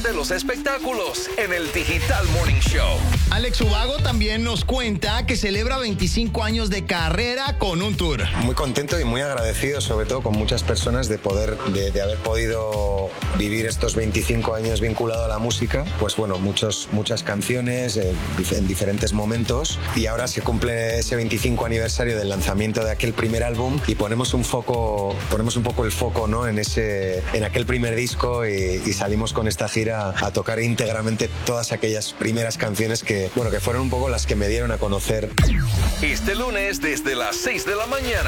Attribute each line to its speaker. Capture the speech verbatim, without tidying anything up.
Speaker 1: de los espectáculos en el Digital Morning Show.
Speaker 2: Alex Ubago también nos cuenta que celebra veinticinco años de carrera con un tour.
Speaker 3: Muy contento y muy agradecido, sobre todo con muchas personas, de poder, de, de haber podido vivir estos veinticinco años vinculado a la música. Pues bueno, muchos, muchas canciones eh, en diferentes momentos, y ahora se cumple ese veinticinco aniversario del lanzamiento de aquel primer álbum y ponemos un foco, ponemos un poco el foco, ¿no?, en ese, en aquel primer disco, y, y salimos con esta gira a tocar íntegramente todas aquellas primeras canciones que, bueno, que fueron un poco las que me dieron a conocer.
Speaker 1: Este lunes desde las seis de la mañana.